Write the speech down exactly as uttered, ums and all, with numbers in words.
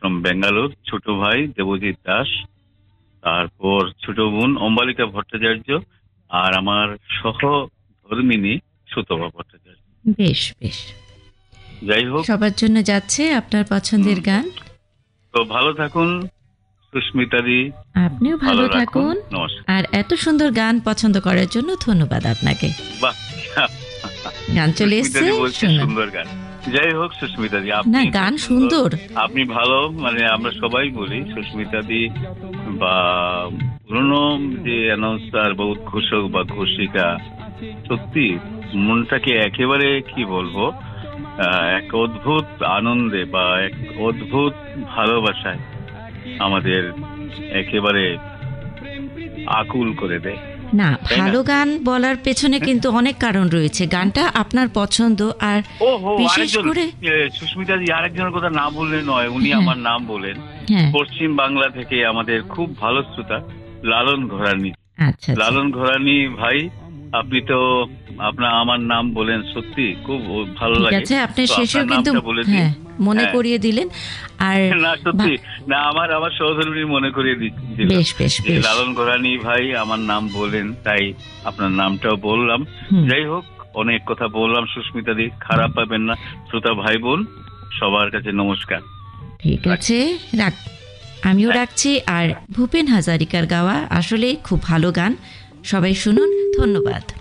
From Bengaluru, ছোট ভাই দেবজিৎ দাস, তারপর ছোট বোন অম্বালিকা ভট্টাচার্য, আর আমার সহধর্মিনী সুতপা ভট্টাচার্য। বেশ বেশ, যাই হোক, সবার জন্য যাচ্ছে আপনার পছন্দের গান। তো ভালো থাকুন সুস্মিতাদি। আপনিও ভালো থাকুন, আর এত সুন্দর গান পছন্দ করার জন্য ধন্যবাদ আপনাকে। বাহ, গান চলে এসেছে, সুন্দর গান। যাই হোক সুস্মিতাদি, না গান সুন্দর, আপনি ভালো, মানে আমরা সবাই বলি সুস্মিতাদি বা পুরনো যে অ্যানাউন্সার বা উদ্ঘোষক বা ঘোষিকা, সত্যি মনটাকে একেবারে কি বলবো, এক অদ্ভুত আনন্দে বা এক অদ্ভুত ভালোবাসায় আমাদের একেবারে আকুল করে দেয়। না, ভালো গান বলার পেছনে কিন্তু অনেক কারণ রয়েছে। গানটা আপনার পছন্দ, আর বিশেষ করে সুস্মিতাজি আরেকজনের কথা না বললে নয়, উনি আমার নাম বলেন, পশ্চিম বাংলা থেকে আমাদের খুব ভালো শ্রোতা লালন ঘোরানি। আচ্ছা, লালন ঘোরানি ভাই, আপনি তো আপনার আমার নাম বলেন, সত্যি খুব ভালো লাগে। ঠিক আছে, আপনি শেষেও কিন্তু মনে করিয়ে দিলেন। আর না সত্যি না, আমার আমার সহধর্মী মনে করিয়ে দিলেন। বেশ বেশ বেশ, লালন ঘোরানি ভাই আমার নাম বলেন, তাই আপনার নামটাও বললাম। যাই হোক, অনেক কথা বললাম সুস্মিতা দি, খারাপ পাবেন না। শ্রোতা ভাই বোন সবার কাছে নমস্কার। ঠিক আছে, রাখ, আমিও রাখছি। আর ভূপেন হাজারিকার গাওয়া আসলে খুব ভালো গান, সবাই শুনুন। ধন্যবাদ।